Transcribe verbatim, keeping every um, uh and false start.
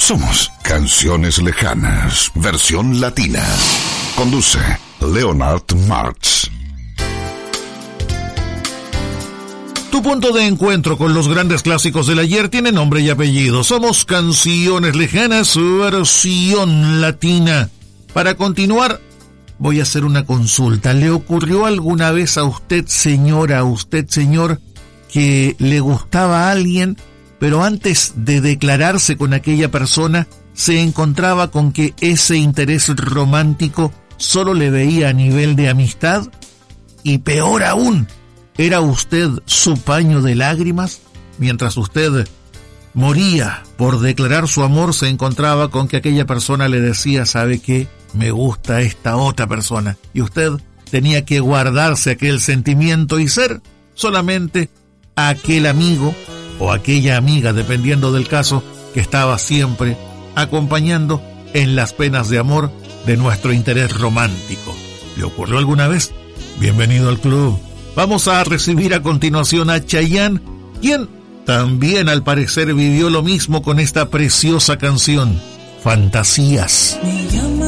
Somos Canciones Lejanas, versión latina. Conduce Leonard Martz. Tu punto de encuentro con los grandes clásicos del ayer tiene nombre y apellido. Somos Canciones Lejanas, versión latina. Para continuar, voy a hacer una consulta. ¿Le ocurrió alguna vez a usted, señora, a usted, señor, que le gustaba a alguien, pero antes de declararse con aquella persona, se encontraba con que ese interés romántico solo le veía a nivel de amistad? Y peor aún, ¿era usted su paño de lágrimas? Mientras usted moría por declarar su amor, se encontraba con que aquella persona le decía, ¿sabe qué? Me gusta esta otra persona. Y usted tenía que guardarse aquel sentimiento y ser solamente aquel amigo o aquella amiga, dependiendo del caso, que estaba siempre acompañando en las penas de amor de nuestro interés romántico. ¿Le ocurrió alguna vez? Bienvenido al club. Vamos a recibir a continuación a Chayanne, quien también al parecer vivió lo mismo con esta preciosa canción, Fantasías. Me llama